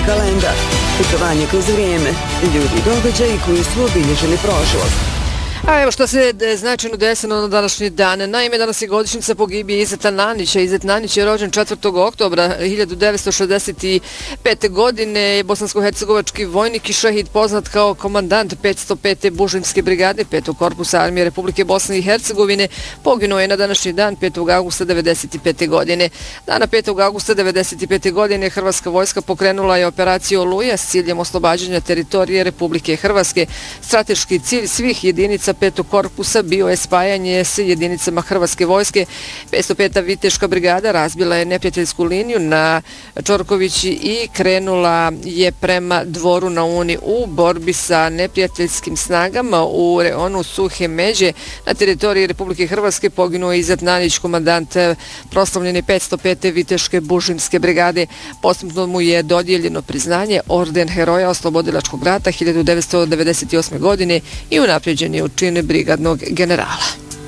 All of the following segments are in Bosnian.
kalendar, putovanje kroz vrijeme, ljudi i događaji koji su obilježili prošlost. A evo što se značajno desilo na današnji dan. Naime, danas je godišnjica pogibije Izeta Nanića. Izet Nanić je rođen 4. oktobra 1965. godine. Bosansko-hercegovački vojnik i šehid poznat kao komandant 505. Bužimske brigade 5. korpusa armije Republike Bosne i Hercegovine. Poginuo je na današnji dan 5. augusta 1995. godine. Dana 5. augusta 1995. godine Hrvatska vojska pokrenula je operaciju Oluja s ciljem oslobađanja teritorije Republike Hrvatske. Strateški cilj svih jedinica 5. korpusa bio je spajanje s jedinicama Hrvatske vojske. 505. Viteška brigada razbila je neprijateljsku liniju na Čorkovići i krenula je prema Dvoru na Uni u borbi sa neprijateljskim snagama u reonu Suhe Međe. Na teritoriji Republike Hrvatske poginuo je Izet Nanić, komandant proslavljene 505. Viteške Bužimske brigade. Postupno mu je dodijeljeno priznanje Orden Heroja Oslobodilačkog rata 1998. godine i unapređen je u čine brigadnog generala.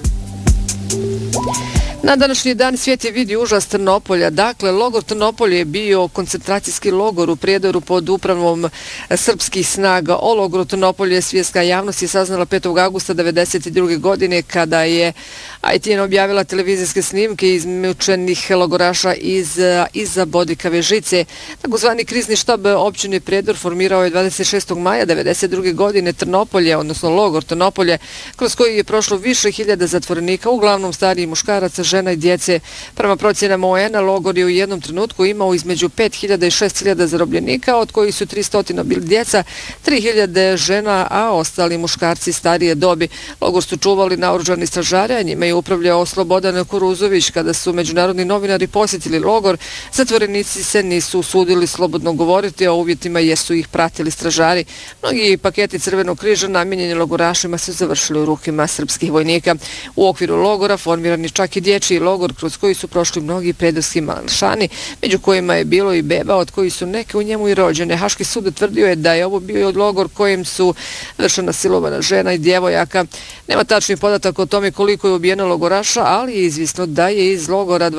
Na današnji dan svijet je vidio užas Trnopolja. Dakle, logor Trnopolje je bio koncentracijski logor u Prijedoru pod upravom srpskih snaga. O logoru Trnopolje svjetska javnost je saznala 5. augusta 1992. godine kada je ITN objavila televizijske snimke izmučenih logoraša iza bodikave žice. Takozvani krizni štab općine Prijedor formirao je 26. maja 1992. godine Trnopolje, odnosno logor Trnopolje, kroz koji je prošlo više hiljada zatvorenika, uglavnom stariji muškaraca, žena i djece. Prema procjenama UN-a, logor je u jednom trenutku imao između 5.000 i 6.000 zarobljenika, od kojih su 300 bili djeca, 3.000 žena, a ostali muškarci starije dobi. Logor su čuvali naoružani stražari, a njima je upravljao Slobodan Kuruzović. Kada su međunarodni novinari posjetili logor, zatvorenici se nisu usudili slobodno govoriti o uvjetima jer su ih pratili stražari. Mnogi paketi Crvenog križa namijenjeni logorašima su završili u rukama srpskih vojnika. U okviru logora formiran je čak i dječji logor kroz koji su prošli mnogi predorski malšani, među kojima je bilo i beba, od koji su neke u njemu i rođene. Haški sud utvrdio je da je ovo bio logor kojem su vršena silovana žena i djevojaka. Nema tačnih podataka o tome koliko je ubijeno logoraša, ali je izvisno da je iz logora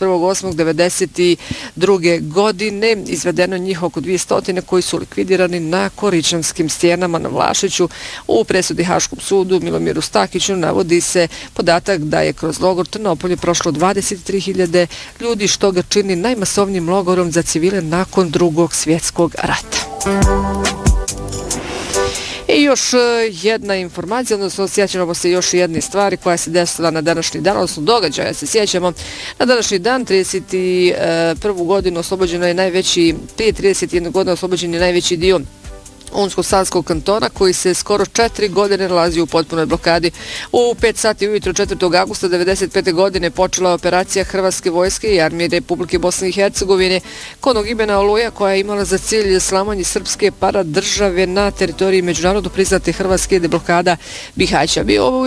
21.8.1992. godine izvedeno njih oko 200 koji su likvidirani na Koričanskim stijenama na Vlašiću. U presudi Haškom sudu Milomiru Stakiću navodi se podatak da je kroz logor Trnopolje prošlo 23.000 ljudi, što ga čini najmasovnijim logorom za civile nakon Drugog svjetskog rata. I još jedna informacija, odnosno sjećamo se još jedne stvari koja se desila na današnji dan, odnosno događaja se sjećamo. Na današnji dan, 31. godinu oslobođeno je prije 31 godina oslobođen je najveći dio Unsko-Sanskog kantona koji se skoro 4 godine nalazi u potpunoj blokadi. U 5 sati ujutro 4. augusta 1995. godine počela je operacija Hrvatske vojske i armije Republike Bosne i Hercegovine kod imena Oluja, koja je imala za cilj slamanje srpske paradržave na teritoriji međunarodno priznate Hrvatske, deblokada Bihaća.